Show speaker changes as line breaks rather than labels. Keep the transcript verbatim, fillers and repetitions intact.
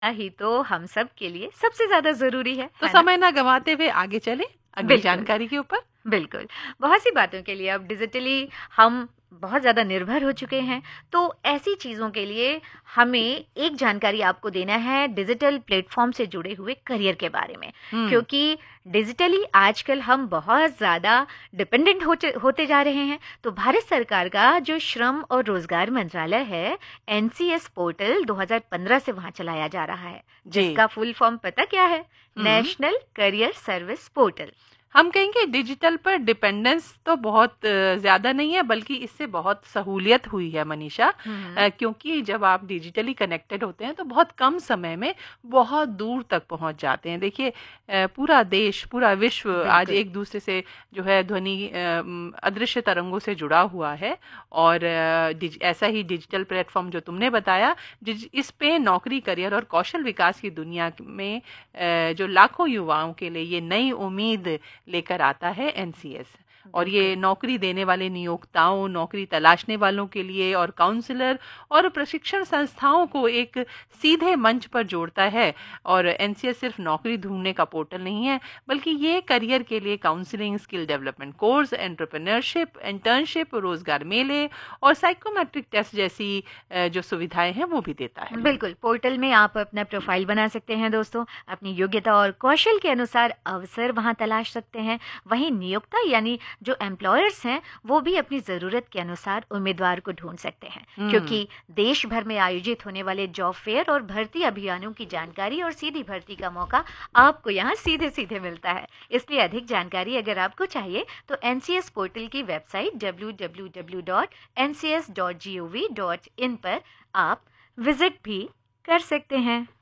ही तो हम सब के लिए सबसे ज्यादा जरूरी है,
तो
है ना?
समय ना गंवाते हुए आगे चले अगली
बिल्कुल,
जानकारी के ऊपर।
बिल्कुल। बहुत सी बातों के लिए अब डिजिटली हम बहुत ज़्यादा निर्भर हो चुके हैं, तो ऐसी चीज़ों के लिए हमें एक जानकारी आपको देना है डिजिटल प्लेटफ़ॉर्म से जुड़े हुए करियर के बारे में।
हुँ,
क्योंकि डिजिटली आजकल हम बहुत ज़्यादा डिपेंडेंट हो च होते जा रहे हैं, तो भारत सरकार का जो श्रम और रोज़गार मंत्रालय है, एन सी एस पोर्टल दो हज़ार पंद्रह से वहाँ चलाया जा रहा है,
जी।
जिसका फुल फॉर्म पता क्या है?
हुँ।
National career service portal.
हम कहेंगे डिजिटल पर डिपेंडेंस तो बहुत अ, ज़्यादा नहीं है, बल्कि इससे बहुत सहूलियत हुई है मनीषा।
हुँ,
अ,
हुँ।
क्योंकि जब आप डिजिटली कनेक्टेड होते हैं तो बहुत कम समय में बहुत दूर तक पहुंच जाते हैं। देखिए अ, पूरा देश, पूरा विश्व आज
बिल्कुल।
एक दूसरे से जो है ध्वनि अ, म, अदृश्य तरंगों से जुड़ा हुआ है। और अ, डिज- ऐसा ही डिजिटल प्लेटफॉर्म जो तुमने बताया, जिस इस पे नौकरी, करियर और कौशल विकास की दुनिया में अ, जो लाखों युवाओं के लिए ये नई उम्मीद लेकर आता है एन सी एस। और
बिल्कुल।
ये नौकरी देने वाले नियोक्ताओं, नौकरी तलाशने वालों के लिए और काउंसलर और प्रशिक्षण संस्थाओं को एक सीधे मंच पर जोड़ता है। और एन सी एस सिर्फ नौकरी ढूंढने का पोर्टल नहीं है, बल्कि ये करियर के लिए counselling, skill development course, entrepreneurship, internship, रोजगार मेले और साइकोमेट्रिक टेस्ट जैसी अ, जो सुविधाएं हैं वो भी देता है।
बिल्कुल, पोर्टल में आप अपना प्रोफाइल बना सकते हैं दोस्तों, अपनी योग्यता और कौशल के अनुसार अवसर वहाँ तलाश सकते हैं। वहीं नियोक्ता यानी जो एम्प्लॉयर्स हैं, वो भी अपनी ज़रूरत के अनुसार उम्मीदवार को ढूँढ सकते हैं।
हम्म।
क्योंकि देश भर में आयोजित होने वाले जॉब फेयर और भर्ती अभियानों की जानकारी और सीधी भर्ती का मौका आपको यहाँ सीधे-सीधे मिलता है। इसलिए अधिक जानकारी अगर आपको चाहिए, तो एन सी एस पोर्टल की website W W W dot N C S dot G O V dot in पर आप विजिट भी कर सकते हैं।